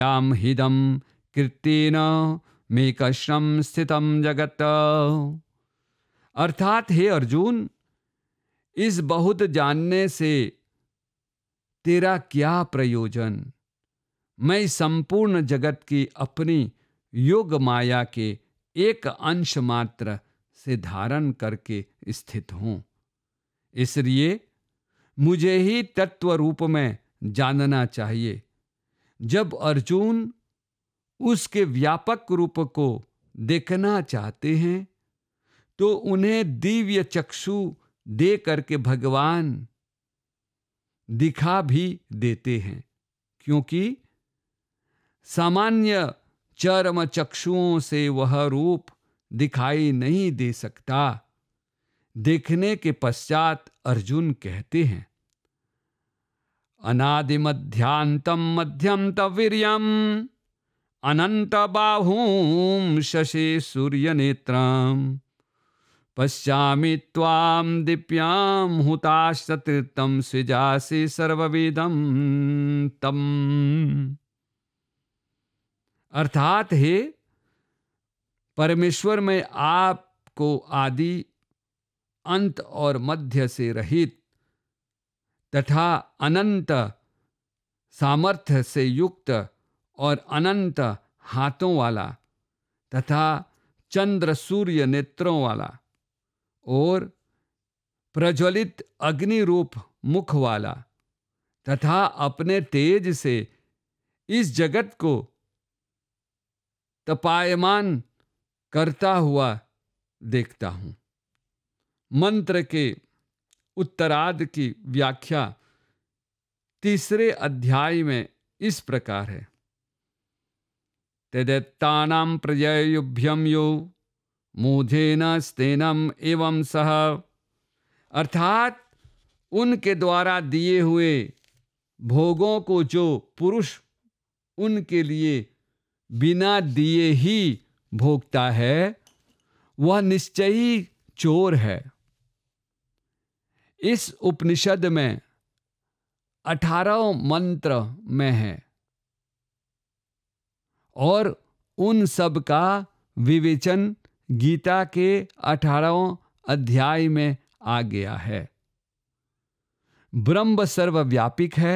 याम हिदम कृत्येन मे कष्टम स्थितम जगत। अर्थात हे अर्जुन, इस बहुत जानने से तेरा क्या प्रयोजन। मैं संपूर्ण जगत की अपनी योग माया के एक अंश मात्र से धारण करके स्थित हूं। इसलिए मुझे ही तत्व रूप में जानना चाहिए। जब अर्जुन उसके व्यापक रूप को देखना चाहते हैं तो उन्हें दिव्य चक्षु दे करके भगवान दिखा भी देते हैं, क्योंकि सामान्य चर्म चक्षुओं से वह रूप दिखाई नहीं दे सकता। देखने के पश्चात अर्जुन कहते हैं, अनादि मध्यांतम मध्यम तवीर्यम अनंत बाहूम शशि सूर्य नेत्रम पश्चामि त्वाम दीप्याम हुताशतीर्थम सृजासि सर्वविदम तम। अर्थात हे परमेश्वर, मैं आपको आदि अंत और मध्य से रहित तथा अनंत सामर्थ्य से युक्त और अनंत हाथों वाला तथा चंद्र सूर्य नेत्रों वाला और प्रज्वलित अग्नि रूप मुख वाला तथा अपने तेज से इस जगत को तपायमान करता हुआ देखता हूं। मंत्र के उत्तरार्ध की व्याख्या तीसरे अध्याय में इस प्रकार है, तदेत्तानां प्रजयुभ्यं यो मूढ़ेन स्तेनम एवं सह। अर्थात उनके द्वारा दिए हुए भोगों को जो पुरुष उनके लिए बिना दिए ही भोगता है, वह निश्चय ही चोर है। इस उपनिषद में 18 मंत्र में है और उन सब का विवेचन गीता के 18वें अध्याय में आ गया है। ब्रह्म सर्वव्यापिक है,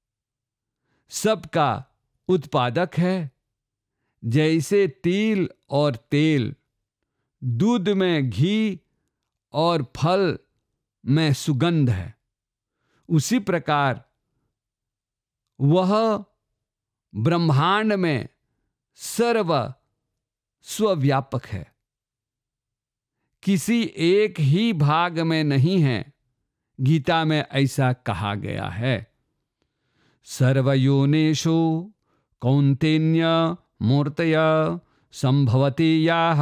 सबका उत्पादक है। जैसे तिल और तेल, दूध में घी और फल में सुगंध है, उसी प्रकार वह ब्रह्मांड में सर्व स्वव्यापक है, किसी एक ही भाग में नहीं है। गीता में ऐसा कहा गया है, सर्वयोनिषु कौन्तेय मूर्तय संभवति याः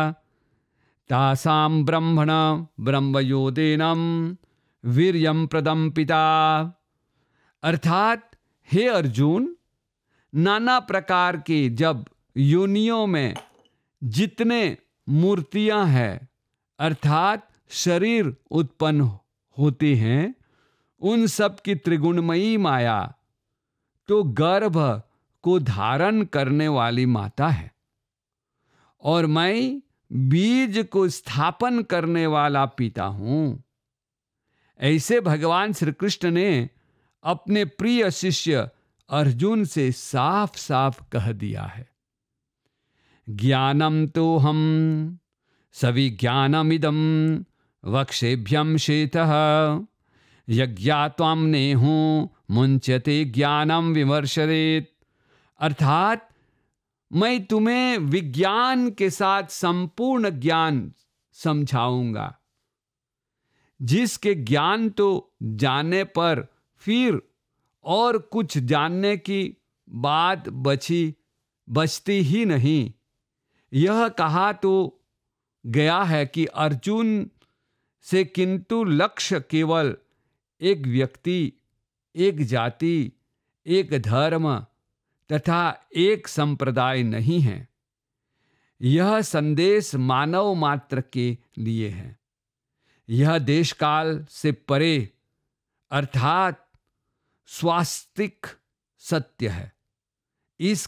तासां ब्रह्मण ब्रह्मयोदेनम वीर्यं प्रदं पिता। अर्थात हे अर्जुन, नाना प्रकार के जब योनियों में जितने मूर्तियां हैं अर्थात शरीर उत्पन्न होते हैं, उन सब की त्रिगुणमयी माया तो गर्भ को धारण करने वाली माता है, और मैं बीज को स्थापन करने वाला पिता हूं। ऐसे भगवान श्री कृष्ण ने अपने प्रिय शिष्य अर्जुन से साफ साफ कह दिया है, ज्ञानम तो हम सविज्ञानमिदं वक्षेभ्यं शेतः यज्ञात्वां नेहो मुंच्यते ज्ञानम विमर्शरेत। अर्थात मैं तुम्हें विज्ञान के साथ संपूर्ण ज्ञान समझाऊंगा, जिसके ज्ञान तो जानने पर फिर और कुछ जानने की बात बचती ही नहीं। यह कहा तो गया है कि अर्जुन से किंतु लक्ष्य केवल एक व्यक्ति, एक जाति, एक धर्म तथा एक संप्रदाय नहीं है। यह संदेश मानव मात्र के लिए है। यह देश काल से परे अर्थात स्वास्तिक सत्य है। इस